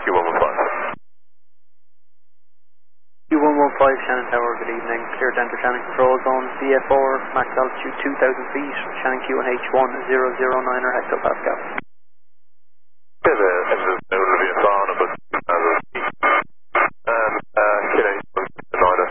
Q115. Q115, Shannon Tower, good evening. Clear to enter Shannon Control Zone, VF4, max altitude 2,000 feet, Shannon QNH1 009er hectopascal. Yeah, the engine is going to be a phone about 2,000 feet. And QNH1 9er.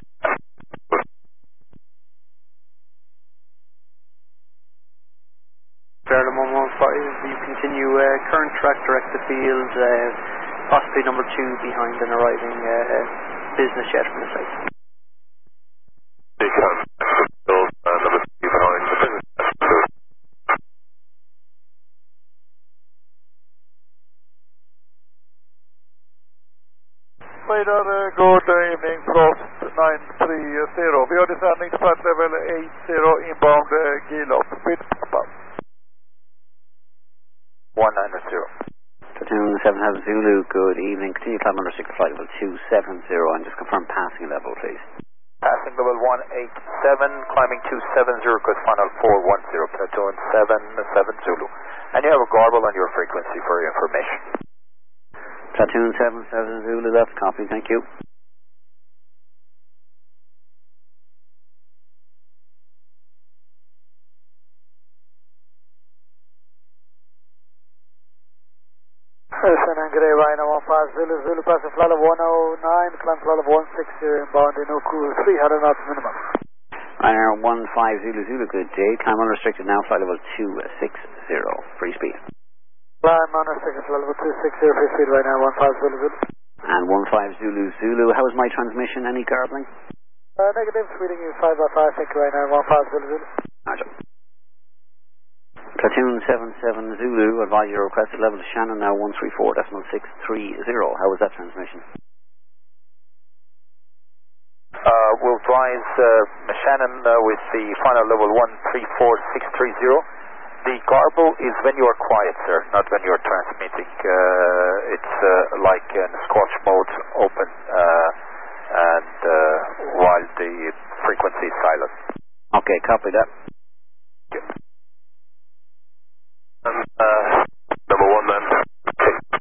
Fairland 115, you continue current track direct to field, possibly number 2 behind an arriving business jet from the south. Become number 2 behind the business jet. Radar, good evening, Frost 930. We are descending to flight level 80 inbound Gilop. With Papa. 190. Platoon 7 Zulu, good evening. Continue climb under 6 flight level 270 and just confirm passing level, please. Passing level 187, climbing 270, good final 410, platoon 7 Zulu. And you have a garble on your frequency for your information. Platoon 7 Zulu, that's copy, thank you. Shannon Grey, Rhino 15 Zulu, Zulu passing flight level 109, climb flight level 160 inbound in Oku, 300 knots minimum. Ryanair 15 Zulu, Zulu, good day. Climb unrestricted now, flight level 260, free speed. Climb unrestricted flight level 260, free speed right now, 15 Zulu, Zulu. And 15 Zulu, Zulu, how is my transmission? Any garbling? Negative, reading you 5 thank you right now, 15 Zulu, Zulu. Roger. Platoon 77 Zulu, advise your requested level to Shannon now 134.630. How was that transmission? We'll advise Shannon with the final level 134.630. The garble is when you are quiet, sir, not when you are transmitting. It's like in Scotch mode, open, and while the frequency is silent. Okay, copy that.